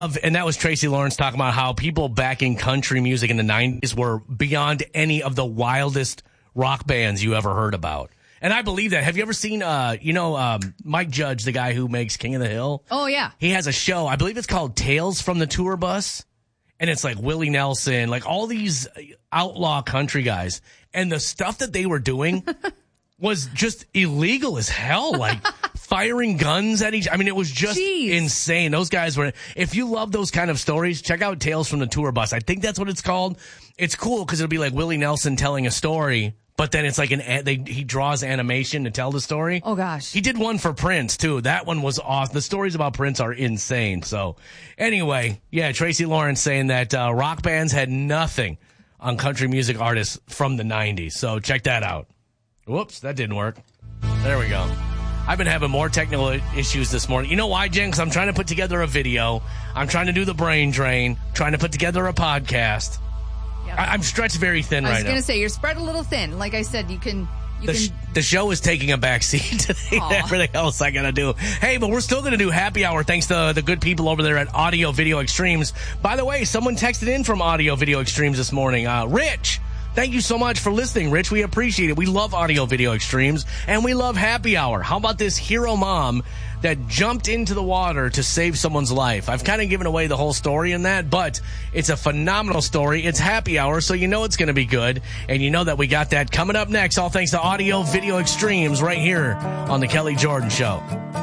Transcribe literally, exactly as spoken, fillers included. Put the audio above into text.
Of, and that was Tracy Lawrence talking about how people back in country music in the nineties were beyond any of the wildest rock bands you ever heard about. And I believe that. Have you ever seen, uh, you know, um, Mike Judge, the guy who makes King of the Hill? Oh, yeah. He has a show. I believe it's called Tales from the Tour Bus. And it's like Willie Nelson, like all these outlaw country guys. And the stuff that they were doing was just illegal as hell. Like firing guns at each. I mean, it was just Jeez. insane. Those guys were, if you love those kind of stories, check out Tales from the Tour Bus. I think that's what it's called. It's cool because it'll be like Willie Nelson telling a story, but then it's like an, they, he draws animation to tell the story. Oh gosh. He did one for Prince too. That one was awesome. The stories about Prince are insane. So anyway, yeah, Tracy Lawrence saying that, uh, rock bands had nothing on country music artists from the nineties. So check that out. Whoops, that didn't work. There we go. I've been having more technical issues this morning. You know why, Jen? Because I'm trying to put together a video. I'm trying to do the brain drain. Trying to put together a podcast. Yep. I- I'm stretched very thin I right was now. going to say, you're spread a little thin. Like I said, you can... You The, can... sh- the show is taking a back seat today. Everything else I got to do. Hey, but we're still going to do happy hour thanks to the good people over there at Audio Video Extremes. By the way, someone texted in from Audio Video Extremes this morning. Uh, Rich, thank you so much for listening, Rich. We appreciate it. We love Audio Video Extremes, and we love happy hour. How about this hero mom that jumped into the water to save someone's life? I've kind of given away the whole story in that, but it's a phenomenal story. It's happy hour, so you know it's going to be good. And you know that we got that coming up next, all thanks to Audio Video Extremes right here on The Kelly Jordan Show.